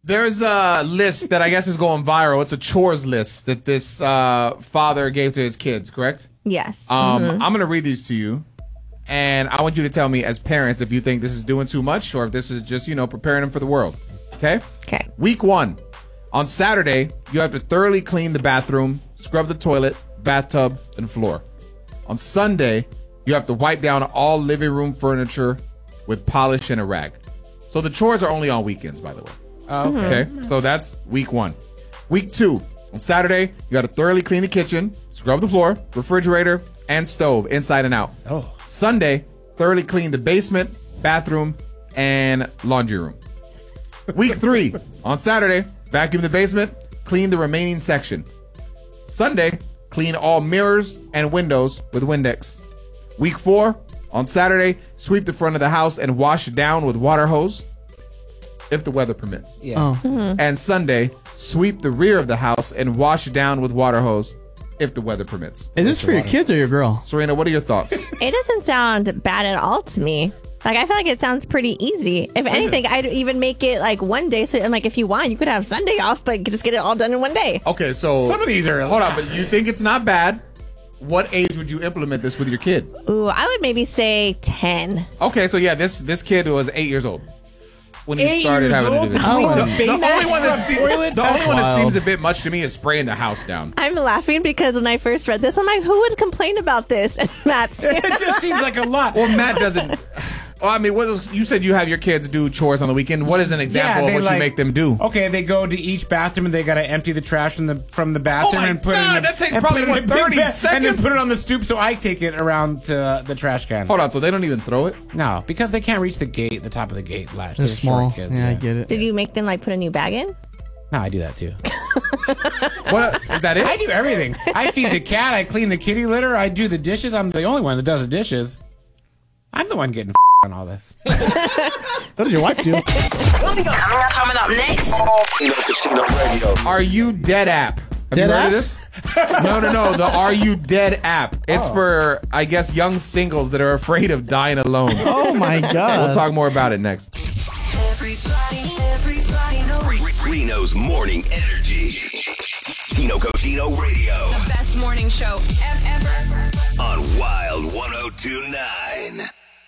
There's a list that I guess is going viral. It's a chores list that this father gave to his kids, correct? Yes. I'm going to read these to you. And I want you to tell me as parents if you think this is doing too much or if this is just, preparing them for the world. Okay? Okay. Week 1. On Saturday, you have to thoroughly clean the bathroom, scrub the toilet, bathtub, and floor. On Sunday, you have to wipe down all living room furniture with polish and a rag. So the chores are only on weekends, by the way. Okay? So that's week 1. Week 2. On Saturday, you got to thoroughly clean the kitchen, scrub the floor, refrigerator, and stove inside and out. Oh. Sunday, thoroughly clean the basement, bathroom, and laundry room. Week 3. On Saturday, vacuum the basement, clean the remaining section. Sunday, clean all mirrors and windows with Windex. Week 4. On Saturday, sweep the front of the house and wash it down with water hose, if the weather permits. Yeah. And Sunday, sweep the rear of the house and wash it down with water hose, if the weather permits. Is this for your kids or your girl? Serena, what are your thoughts? It doesn't sound bad at all to me. Like, I feel like it sounds pretty easy. If anything, I'd even make it like one day. So I'm like, if you want, you could have Sunday off, but just get it all done in one day. Okay, so Some of these are... hold on, but you think it's not bad? What age would you implement this with your kid? Ooh, I would maybe say 10. Okay, so yeah, this kid was 8 years old when he 8 started years having to old? do this. Oh, the the only one that toilet? Wild. seems a bit much to me is spraying the house down. I'm laughing because when I first read this, I'm like, who would complain about this? And Matt, It just seems like a lot. Well, Matt doesn't. Oh, I mean, you said you have your kids do chores on the weekend. What is an example of what you make them do? Okay, they go to each bathroom and they got to empty the trash from the bathroom Oh my and put God, it in that takes and probably, put it in what, a big 30 and then seconds? put it on the stoop so I take it around to the trash can. Hold on, so they don't even throw it? No, because they can't reach the top of the gate latch. They're They're small. short kids. Yeah, I get it. did you make them like put a new bag in? No, I do that too. What is that? It? I do everything. I feed the cat. I clean the kitty litter. I do the dishes. I'm the only one that does the dishes. I'm the one getting on all this. What does your wife do? Coming up next. Tino Casino Radio. Are You Dead app? Have you Dead heard of ass? this? No. The Are You Dead app. It's for, I guess, young singles that are afraid of dying alone. Oh my God. We'll talk more about it next. Everybody knows. Reno's morning energy. Tino Casino Radio. The best morning show ever. On Wild 102.9.